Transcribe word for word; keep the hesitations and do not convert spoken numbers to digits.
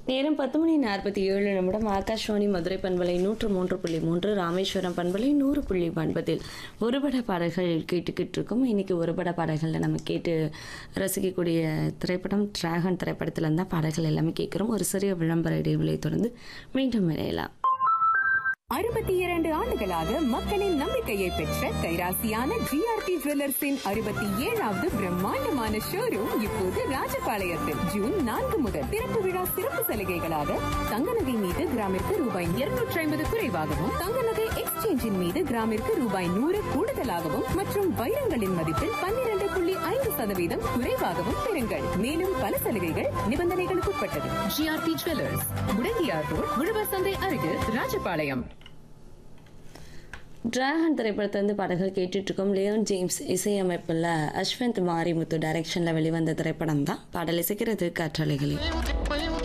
நேரம் பத்து மணி நாற்பத்தி ஏழு நிமிடம். ஆகாஷ்வாணி மதுரை பண்பலை நூற்று மூன்று புள்ளி மூன்று, ராமேஸ்வரம் பண்பலை நூறு புள்ளி ஒன்பதில் ஒருபட பாடல்கள் கேட்டுக்கிட்டு இருக்கோம். இன்னைக்கு ஒருபட பாடல்களில் நம்ம கேட்டு ரசிக்கக்கூடிய திரைப்படம் டிராகன் திரைப்படத்துல இருந்தால் பாடல்கள் எல்லாமே கேட்குறோம். ஒரு சிறிய விளம்பர இடைவெளியை தொடர்ந்து மீண்டும் இணையலாம். அறுபத்தி இரண்டு ஆண்டுகளாக மக்களின் நம்பிக்கையை பெற்ற கைராசியான ஜிஆர்டி ஜுவல்லர்ஸின் அறுபத்தி ஏழாவது பிரம்மாண்டமான ஷோரூம் இப்போது ராஜபாளையத்தில் ஜூன் நான்கு முதல் திறப்பு விழா சிறப்பு சலுகைகளாக தங்க நகை மீது கிராமிற்கு ரூபாய் இருநூற்றி ஐம்பது குறைவாகவும், தங்க நகை எக்ஸ்சேஞ்சின் மீது கிராமிற்கு ரூபாய் நூறு கூடுதலாகவும் மற்றும் வைரங்களின் மதிப்பில் பன்னிரண்டு புள்ளி ஐந்து சதவீதம் குறைவாகவும் பெறுங்கள். மேலும் பல சலுகைகள் நிபந்தனைகளுக்கு உட்பட்டது. ஜிஆர்டி ஜுவல்லர்ஸ், முடங்கியார் ரோட், உழவர் சந்தை அருகில், ராஜபாளையம். டிராகன் திரைப்படத்திலிருந்து பாடல்கள் கேட்டுட்டு இருக்கோம். லியோன் ஜேம்ஸ் இசையமைப்பில் அஸ்வந்த் மாரிமுத்து டைரக்ஷனில் வெளிவந்த திரைப்படம் தான். பாடல் இசைக்கிறது காற்றலைகளில்.